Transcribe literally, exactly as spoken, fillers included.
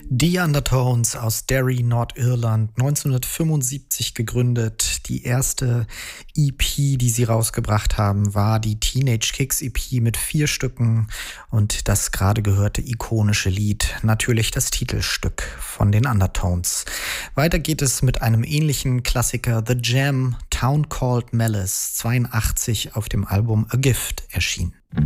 Die Undertones aus Derry, Nordirland, neunzehnhundertfünfundsiebzig gegründet. Die erste E P, die sie rausgebracht haben, war die Teenage Kicks E P mit vier Stücken und das gerade gehörte ikonische Lied, natürlich das Titelstück von den Undertones. Weiter geht es mit einem ähnlichen Klassiker, The Jam, Town Called Malice, zweiundachtzig auf dem Album A Gift erschienen.